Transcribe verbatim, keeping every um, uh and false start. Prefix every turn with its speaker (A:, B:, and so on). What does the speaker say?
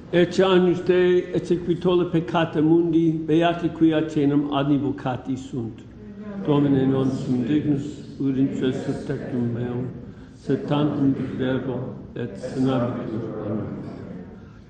A: Ecce agnus Dei, ecce qui tolle peccata mundi, beati qui atenam advocati sunt. Domine non sum dignus, urince subtectum meum, sed tantum verbo et senabitur. Amen.